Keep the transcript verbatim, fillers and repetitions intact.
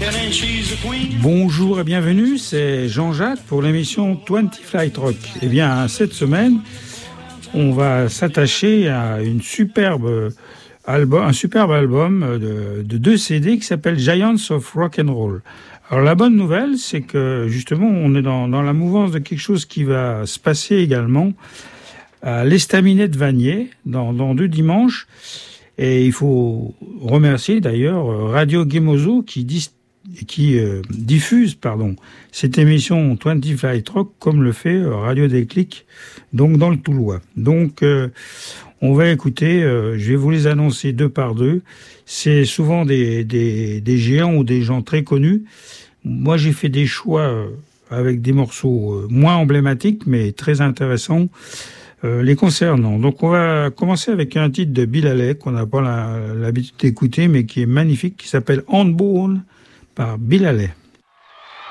Bonjour et bienvenue, c'est Jean-Jacques pour l'émission vingt Flight Rock. Eh bien, cette semaine, on va s'attacher à une superbe album, un superbe album de, de deux C D qui s'appelle Giants of Rock and Roll. Alors la bonne nouvelle, c'est que justement, on est dans, dans la mouvance de quelque chose qui va se passer également à l'Estaminet de Vanier dans, dans deux dimanches. Et il faut remercier d'ailleurs Radio Gemozo qui, dis, qui euh, diffuse pardon, cette émission vingt Flight Rock comme le fait Radio Déclic, donc dans le Toulois. Donc euh, on va écouter, euh, je vais vous les annoncer deux par deux. C'est souvent des, des, des géants ou des gens très connus. Moi j'ai fait des choix euh, avec des morceaux euh, moins emblématiques mais très intéressants. Euh, les concernant. Donc on va commencer avec un titre de Bill Haley qu'on n'a pas la, l'habitude d'écouter mais qui est magnifique, qui s'appelle Handball par Bill Haley.